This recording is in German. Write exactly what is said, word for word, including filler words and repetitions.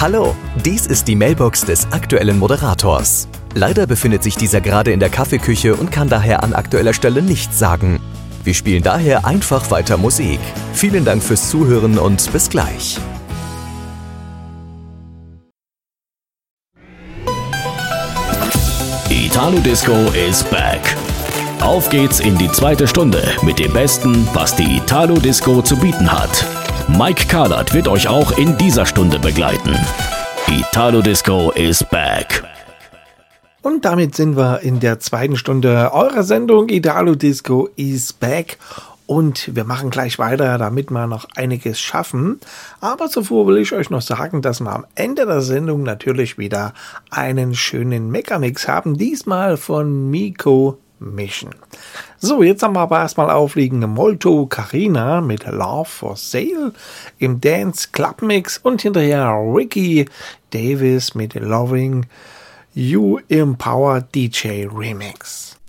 Hallo, dies ist die Mailbox des aktuellen Moderators. Leider befindet sich dieser gerade in der Kaffeeküche und kann daher an aktueller Stelle nichts sagen. Wir spielen daher einfach weiter Musik. Vielen Dank fürs Zuhören und bis gleich. Italo Disco is back. Auf geht's in die zweite Stunde mit dem Besten, was die Italo Disco zu bieten hat. Mike Kahlert wird euch auch in dieser Stunde begleiten. Italo Disco is back. Und damit sind wir in der zweiten Stunde eurer Sendung Italo Disco is back. Und wir machen gleich weiter, damit wir noch einiges schaffen. Aber zuvor will ich euch noch sagen, dass wir am Ende der Sendung natürlich wieder einen schönen Megamix haben. Diesmal von Miko Mission. So, jetzt haben wir aber erstmal aufliegende Molto Carina mit Love for Sale im Dance Club Mix und hinterher Ricky Davis mit Loving You im Power D J Remix.